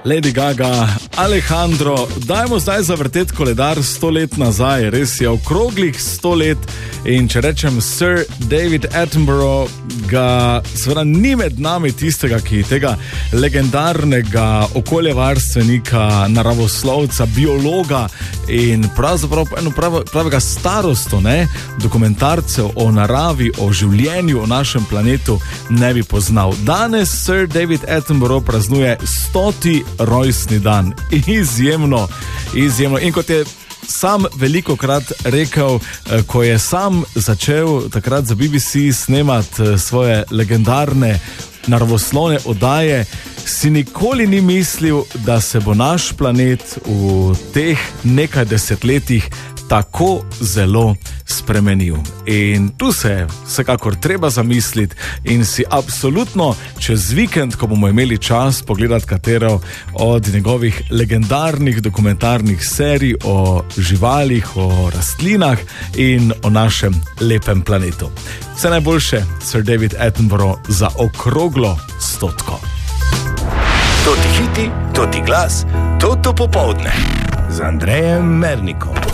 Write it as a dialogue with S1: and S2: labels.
S1: Lady Gaga, Alejandro, dajmo zdaj zavrteti koledar 100 let nazaj, res je okroglih 100 let in če rečem Sir David Attenborough, ga seveda ni med nami tistega, ki tega legendarnega okoljevarstvenika, naravoslovca, biologa in pravzaprav pravega starosto, dokumentarcev o naravi, o življenju, o našem planetu ne bi poznal. Danes Sir David Attenborough praznuje 100. rojstni dan. Izjemno. In kot je sam velikokrat rekel, ko je sam začel takrat za BBC snemati svoje legendarne naravoslovne oddaje, si nikoli ni mislil, da se bo naš planet v teh nekaj desetletjih tako zelo spremenil. In tu se vsekakor treba zamisliti in si absolutno čez vikend, ko bomo imeli čas, pogledati katero od njegovih legendarnih dokumentarnih serij o živalih, o rastlinah in o našem lepem planetu. Vse najboljše, Sir David Attenborough, za okroglo 100.
S2: To ti hiti, to ti glas, to popoldne z Andrejem Mernikom.